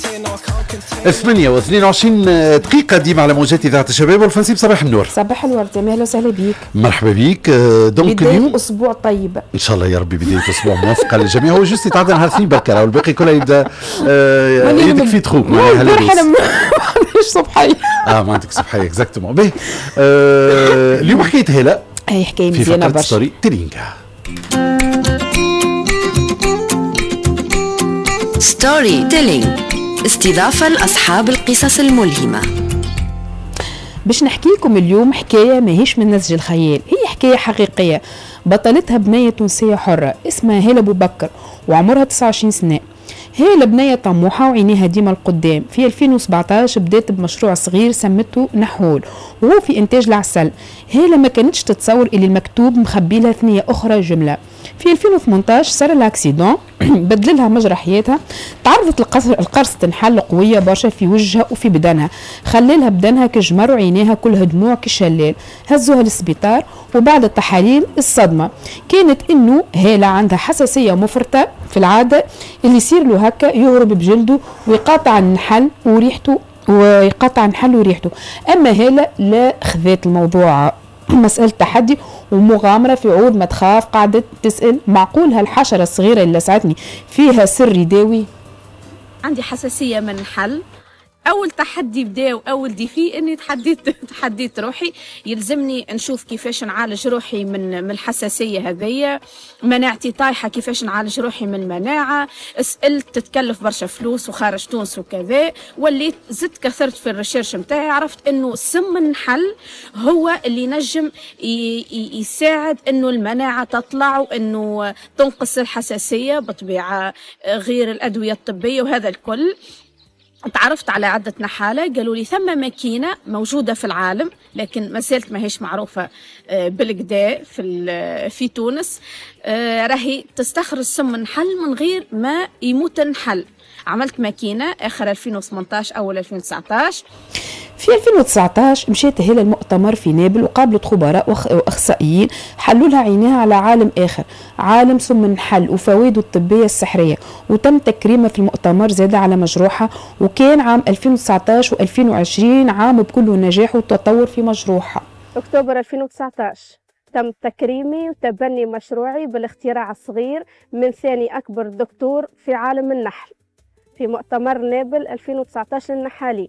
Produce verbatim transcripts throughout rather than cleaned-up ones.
ثمانية واثنين وعشرين دقيقة ديما على موجات إذاعة الشباب والفنسيب. صباح النور. صباح الورد، أهلا وسهلا بيك. مرحبا بيك. دونك بداية اليوم أسبوع طيب إن شاء الله يا ربي، بداية أسبوع موفقة للجميع. هو جوست يتعدى نهار اثنين بركة والباقي كله يبدأ آه يدك في تخوك. البارحة أنا ما عنديش صبحية. اه ما عندك صبحية اكزاكتومون. باهي آه اليوم حكاية هلا أي حكاية في مزيانة فقرة برشا. ستوري تيلينغ. ستوري تيلينغ، استضافة لأصحاب القصص الملهمة. باش نحكي لكم اليوم حكاية ماهيش من نسج الخيال، هي حكاية حقيقية بطلتها بنية تونسية حرة اسمها هالة أبو بكر وعمرها تسعة وعشرين سنة. هالة بنية طموحة وعينيها ديما القدام. في ألفين وسبعطاش بدات بمشروع صغير سمته نحول وهو في إنتاج العسل. هالة ما كانتش تتصور اللي المكتوب مخبي لها ثنية أخرى جملة. في ألفين وثمنطاش صار الاكسيدون بدل لها مجرى حياتها، تعرضت القرص تنحل قويه برشا في وجهها وفي بدنها، خلالها بدنها كجمر وعينيها كلها دموع كشلال. هزوها للسبيطار وبعد التحاليل الصدمه كانت انه هالة عندها حساسيه مفرطه في العاده، اللي يصير له هكا يهرب بجلده ويقاطع النحل وريحته ويقاطع النحل وريحته. اما هالة لا، خذت الموضوع مسألة تحدي ومغامرة. في عود ما تخاف قعدت تسأل معقول هالحشرة الصغيرة اللي لسعتني فيها سر يداوي؟ عندي حساسية من الحل. أول تحدي بداو أول ديفي إني تحديت تحديت روحي، يلزمني نشوف كيفاش نعالج روحي من من الحساسية هذية. مناعتي طايحة، كيفاش نعالج روحي من المناعة. سألت، تتكلف برشا فلوس وخارج تونس وكذا. وليت زدت كثرت في الريشيرش متاعي، عرفت إنه سم النحل هو اللي نجم يساعد إنه المناعة تطلع وإنه تنقص الحساسية بطبيعة، غير الأدوية الطبية وهذا الكل. تعرفت على عدة نحالة قالوا لي ثم ماكينة موجودة في العالم لكن ما زالت ما هيش معروفة بالكدا في في تونس، راهي تستخرج سم النحل من غير ما يموت النحل. عملت ماكينة آخر ألفين وثمنطاش أول ألفين وتسعطاش. في ألفين وتسعطاش مشيت هالة المؤتمر في نابل وقابلت خبراء واخصائيين حلوا لها عينيها على عالم اخر، عالم سم النحل وفوائده الطبيه السحريه، وتم تكريمها في المؤتمر زاد على مجروحها. وكان عام ألفين وتسعطاش وألفين وعشرين عام بكل نجاح وتطور في مجروحها. اكتوبر ألفين وتسعطاش تم تكريمي وتبني مشروعي بالاختراع الصغير من ثاني اكبر دكتور في عالم النحل في مؤتمر نابل ألفين وتسعطاش للنحالين.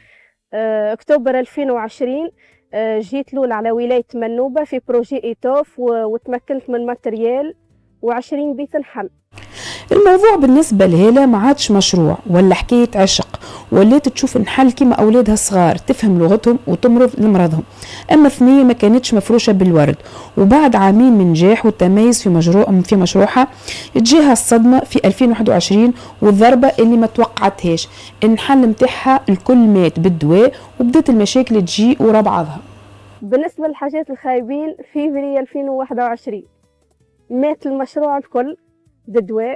اكتوبر ألفين وعشرين جيت لول على ولاية منوبة في بروجي ايتوف وتمكنت من ماتريال وعشرين بيت نحل. الموضوع بالنسبة لهالة ما عادش مشروع ولا حكاية عشق، ولات تشوف النحل كما أولادها الصغار، تفهم لغتهم وتمرض لمرضهم. أما الثنية ما كانتش مفروشة بالورد. وبعد عامين من نجاح والتميز في مشروع في مشروعها تجيها الصدمة في ألفين وواحد وعشرين والضربة اللي ما توقعتهاش. النحل متاعها الكل مات بالدواء وبدت المشاكل تجي ورا بعضها. بالنسبة للحاجات الخايبين، في فيفري ألفين وواحد وعشرين مات المشروع الكل بالدواء.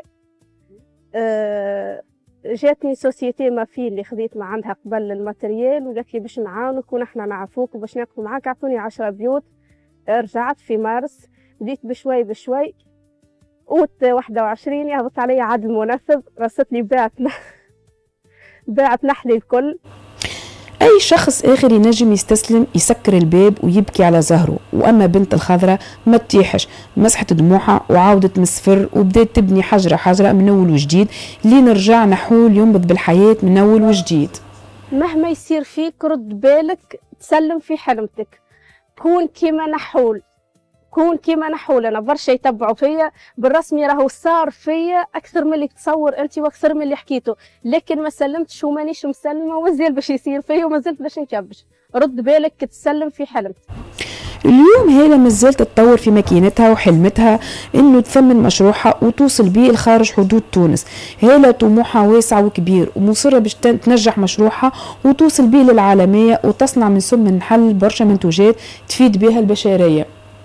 أه جاتني سوسيتي ما في اللي خذيت ما عندها قبل الماتريال وقالت لي باش نعاونك ونحن نعرفوك وباش ناكل معاك، عطوني عشرة بيوت. رجعت في مارس بديت بشوي بشوي. اوت واحد وعشرين يهبط علي عدل منفذ، رصت لي باعت باعت نحلي الكل. أي شخص آخر ينجم يستسلم يسكر الباب ويبكي على زهره، وأما بنت الخضرة ما تتيحش، مسحت دموعها وعاودت من الصفر وبدأت تبني حجرة حجرة من أول وجديد لين رجع نحول ينبض بالحياة من أول وجديد. مهما يصير فيك رد بالك، تسلم في حلمتك، كون كيما نحول، كون كيما نحول. أنا برشا يتبعوا فيا بالرسمي راهو صار فيا أكثر من اللي تصور أنت وأكثر من اللي حكيته، لكن ما سلمتش ومانيش مسلمة ومازال باش يصير فيا ومازلت باش نكبش. رد بالك تسلم في حلمتك. اليوم هالة مازالت تتطور في ماكينتها وحلمتها انه تثمن مشروعها وتوصل بيه لخارج حدود تونس. هالة طموحها واسع وكبير ومصرة باش تنجح مشروعها وتوصل بيه للعالمية وتصنع من سم النحل برشا منتوجات تفيد بها البشرية.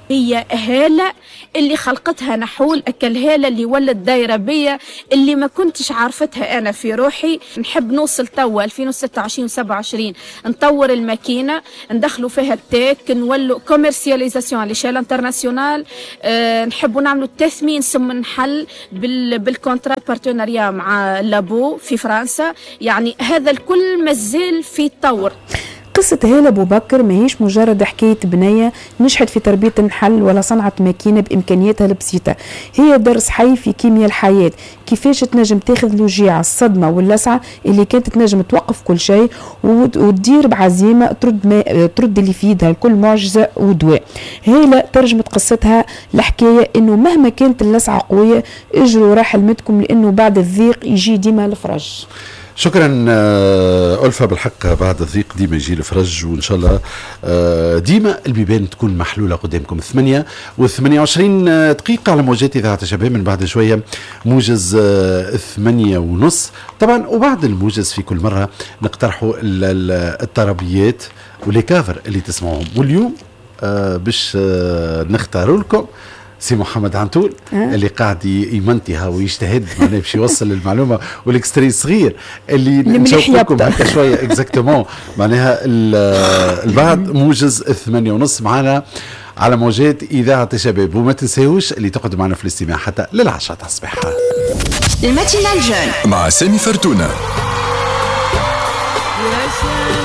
هي هالة اللي خلقتها نحول، الهالة اللي ولت دايرة بيا اللي ما كنتش عارفتها أنا في روحي. نحب نوصل توا ألفين وستة وعشرين وسبعة وعشرين نطور الماكينة، ندخلوا فيها التك، نولوا كوميرسياليزاسيون على شال انترناسيونال. أه نحبوا نعملوا تثمين ثم نحل بال بالكونترات بارتنريا مع لابو في فرنسا. يعني هذا الكل مازال في تطور. قصة هالة أبو بكر ماهيش مجرد حكاية بنية نجحت في تربية النحل ولا صنعت ماكينة بإمكانياتها البسيطة، هي درس حي في كيمياء الحياة، كيفاش تنجم تاخذ الوجيعة الصدمة واللسعة اللي كانت تنجم توقف كل شيء وتدير بعزيمة ترد ما ترد اللي في يدها الكل معجزة ودواء. هالة ترجمت قصتها لحكاية إنه مهما كانت اللسعة قوية اجروا راح لمتكم، لأنه بعد الضيق يجي ديما الفرج. شكرا ألفة، بالحق بعد الضيق ديما يجي الفرج، وإن شاء الله ديما البيبان تكون محلولة قدامكم. ثمانية وثمانية وعشرين دقيقة على موجات إذاعة الشباب. من بعد شوية موجز ثمانية ونص طبعا، وبعد الموجز في كل مرة نقترحوا الطربيات والكافر اللي تسمعوهم. واليوم باش نختاروا لكم سي محمد عنتول أه؟ اللي قاعد يمنتها ويجتهد معناه باش يوصل المعلومه، والاكستري صغير اللي نشوف لكم هكا شويه اكزاكتومون معناها البعد موجز الثمانية ونص معنا على موجات اذاعه الشباب. وما تنساوش اللي تقعدوا معنا في الاستماع حتى للعشاء تاع الصباح. الماتينال جون مع سامي فرتونه.